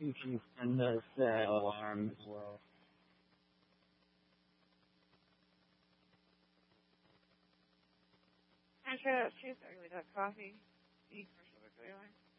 You can send us that alarm as well. I try that too, so I really got coffee. Eat commercial break.